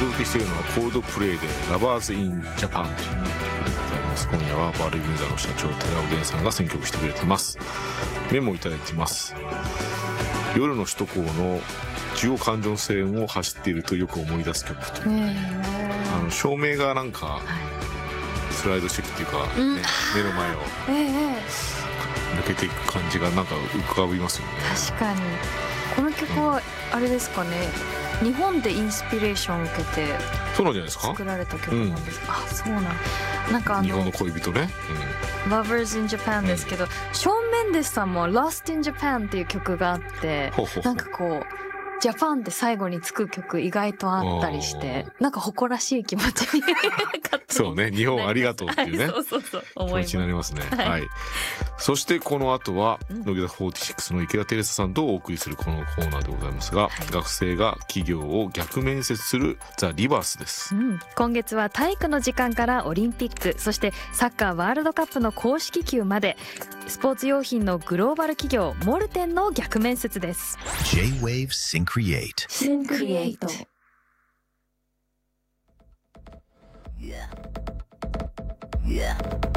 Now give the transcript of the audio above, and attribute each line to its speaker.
Speaker 1: 届けしているのはコールドプレイでラバーズ・イン・ジャパンという曲でございます。今夜はバルミューダの社長寺尾源さんが選曲してくれてます。メモいただいてます。夜の首都高の中央環状線を走っているとよく思い出す曲と、照明がなんかスライドしていくっていうか、目の前を抜けていく感じがなんか浮かびますよね。
Speaker 2: 確かにこの曲はあれですかね、日本でインスピレーションを受けて
Speaker 1: そうなんじゃないですか、
Speaker 2: 作られた曲なんです、あ、そうなんか
Speaker 1: 日本の恋人ね、
Speaker 2: Lovers in Japan ですけど、ショーン・メンデスさんも Lost in Japan っていう曲があって、なんかこうジャパンって最後につく曲意外とあったりして、なんか誇らしい気持ちに
Speaker 1: そうね、日本ありがとうっていうね、
Speaker 2: そう
Speaker 1: 気持ちになりますね。はい。そしてこの後は乃木坂46の池田テレサさんとお送りするこのコーナーでございますが、学生が企業を逆面接するザ・リバースです。
Speaker 2: 今月は体育の時間からオリンピック、そしてサッカーワールドカップの公式球まで、スポーツ用品のグローバル企業モルテンの逆面接です。
Speaker 3: J-Wave Syncreate
Speaker 2: Yeah.